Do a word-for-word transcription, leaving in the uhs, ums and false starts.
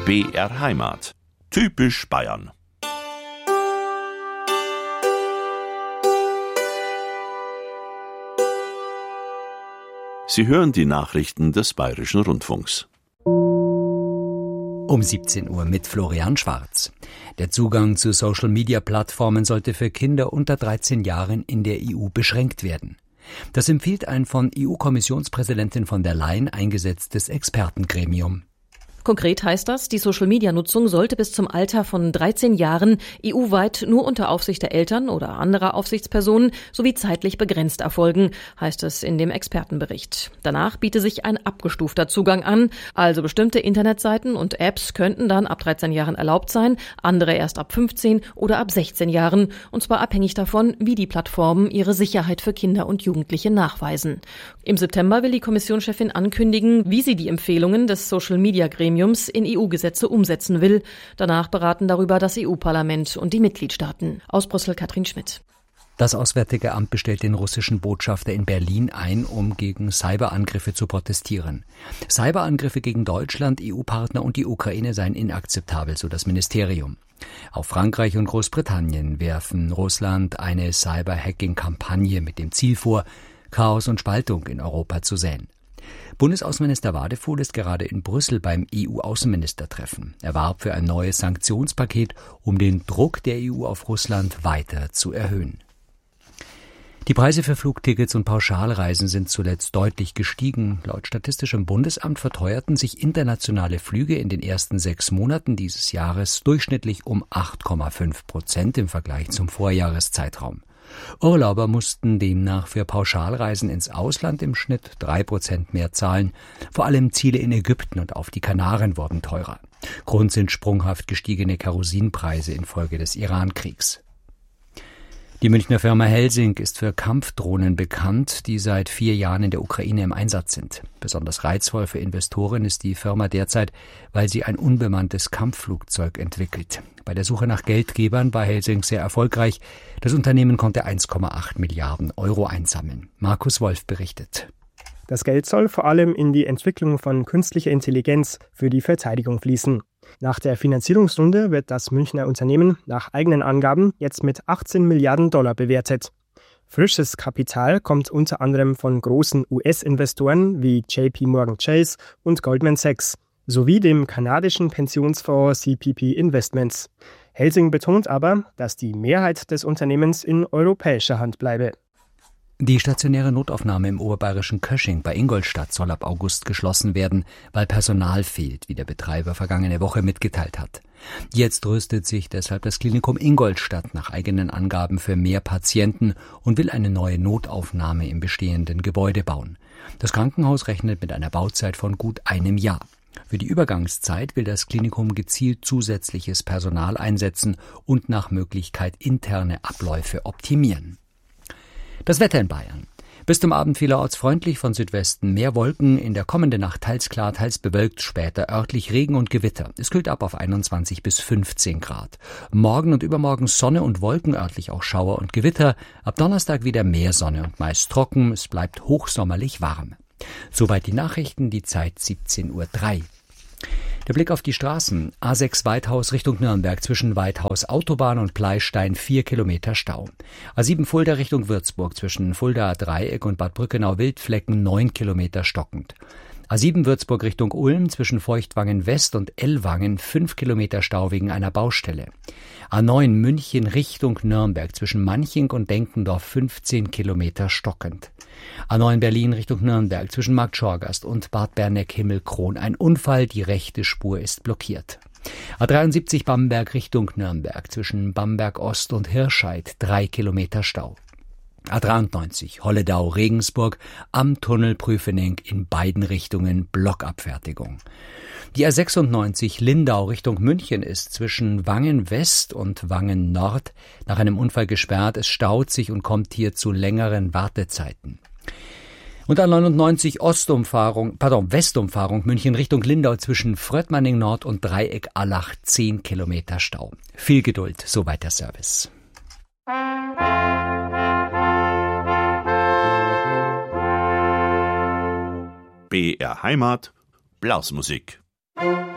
B R Heimat. Typisch Bayern. Sie hören die Nachrichten des Bayerischen Rundfunks. Um siebzehn Uhr mit Florian Schwarz. Der Zugang zu Social-Media-Plattformen sollte für Kinder unter dreizehn Jahren in der E U beschränkt werden. Das empfiehlt ein von E U-Kommissionspräsidentin von der Leyen eingesetztes Expertengremium. Konkret heißt das, die Social-Media-Nutzung sollte bis zum Alter von dreizehn Jahren E U-weit nur unter Aufsicht der Eltern oder anderer Aufsichtspersonen sowie zeitlich begrenzt erfolgen, heißt es in dem Expertenbericht. Danach biete sich ein abgestufter Zugang an, also bestimmte Internetseiten und Apps könnten dann ab dreizehn Jahren erlaubt sein, andere erst ab fünfzehn oder ab sechzehn Jahren, und zwar abhängig davon, wie die Plattformen ihre Sicherheit für Kinder und Jugendliche nachweisen. Im September will die Kommissionschefin ankündigen, wie sie die Empfehlungen des Social-Media-Gremiums in E U-Gesetze umsetzen will. Danach beraten darüber das E U-Parlament und die Mitgliedstaaten. Aus Brüssel Katrin Schmidt. Das Auswärtige Amt bestellt den russischen Botschafter in Berlin ein, um gegen Cyberangriffe zu protestieren. Cyberangriffe gegen Deutschland, E U-Partner und die Ukraine seien inakzeptabel, so das Ministerium. Auch Frankreich und Großbritannien werfen Russland eine Cyber-Hacking-Kampagne mit dem Ziel vor, Chaos und Spaltung in Europa zu säen. Bundesaußenminister Wadefuhl ist gerade in Brüssel beim E U-Außenministertreffen. Er warb für ein neues Sanktionspaket, um den Druck der E U auf Russland weiter zu erhöhen. Die Preise für Flugtickets und Pauschalreisen sind zuletzt deutlich gestiegen. Laut Statistischem Bundesamt verteuerten sich internationale Flüge in den ersten sechs Monaten dieses Jahres durchschnittlich um acht Komma fünf Prozent im Vergleich zum Vorjahreszeitraum. Urlauber mussten demnach für Pauschalreisen ins Ausland im Schnitt drei Prozent mehr zahlen. Vor allem Ziele in Ägypten und auf die Kanaren wurden teurer. Grund sind sprunghaft gestiegene Kerosinpreise infolge des Iran-Kriegs. Die Münchner Firma Helsing ist für Kampfdrohnen bekannt, die seit vier Jahren in der Ukraine im Einsatz sind. Besonders reizvoll für Investoren ist die Firma derzeit, weil sie ein unbemanntes Kampfflugzeug entwickelt. Bei der Suche nach Geldgebern war Helsing sehr erfolgreich. Das Unternehmen konnte eins Komma acht Milliarden Euro einsammeln. Markus Wolf berichtet. Das Geld soll vor allem in die Entwicklung von künstlicher Intelligenz für die Verteidigung fließen. Nach der Finanzierungsrunde wird das Münchner Unternehmen nach eigenen Angaben jetzt mit achtzehn Milliarden Dollar bewertet. Frisches Kapital kommt unter anderem von großen U S-Investoren wie J P Morgan Chase und Goldman Sachs sowie dem kanadischen Pensionsfonds C P P Investments. Helsing betont aber, dass die Mehrheit des Unternehmens in europäischer Hand bleibe. Die stationäre Notaufnahme im oberbayerischen Kösching bei Ingolstadt soll ab August geschlossen werden, weil Personal fehlt, wie der Betreiber vergangene Woche mitgeteilt hat. Jetzt rüstet sich deshalb das Klinikum Ingolstadt nach eigenen Angaben für mehr Patienten und will eine neue Notaufnahme im bestehenden Gebäude bauen. Das Krankenhaus rechnet mit einer Bauzeit von gut einem Jahr. Für die Übergangszeit will das Klinikum gezielt zusätzliches Personal einsetzen und nach Möglichkeit interne Abläufe optimieren. Das Wetter in Bayern. Bis zum Abend vielerorts freundlich, von Südwesten mehr Wolken, in der kommenden Nacht teils klar, teils bewölkt, später örtlich Regen und Gewitter. Es kühlt ab auf einundzwanzig bis fünfzehn Grad. Morgen und übermorgen Sonne und Wolken, örtlich auch Schauer und Gewitter. Ab Donnerstag wieder mehr Sonne und meist trocken, es bleibt hochsommerlich warm. Soweit die Nachrichten, die Zeit siebzehn Uhr drei. Der Blick auf die Straßen. A sechs Weithaus Richtung Nürnberg, zwischen Weithaus Autobahn und Pleistein vier Kilometer Stau. A sieben Fulda Richtung Würzburg, zwischen Fuldaer Dreieck und Bad Brückenau Wildflecken neun Kilometer stockend. A sieben Würzburg Richtung Ulm, zwischen Feuchtwangen West und Ellwangen fünf Kilometer Stau wegen einer Baustelle. A neun München Richtung Nürnberg, zwischen Manching und Denkendorf fünfzehn Kilometer stockend. A neun Berlin Richtung Nürnberg, zwischen Markt Schorgast und Bad Berneck-Himmelkron ein Unfall, die rechte Spur ist blockiert. A dreiundsiebzig Bamberg Richtung Nürnberg, zwischen Bamberg Ost und Hirscheid drei Kilometer Stau. A dreiundneunzig Holledau-Regensburg am Tunnel Prüfening in beiden Richtungen Blockabfertigung. Die A sechsundneunzig Lindau Richtung München ist zwischen Wangen West und Wangen Nord nach einem Unfall gesperrt. Es staut sich und kommt hier zu längeren Wartezeiten. Und A neunundneunzig Ostumfahrung, pardon, Westumfahrung München Richtung Lindau zwischen Fröttmanning Nord und Dreieck Allach zehn Kilometer Stau. Viel Geduld, soweit der Service. B R Heimat, Blasmusik.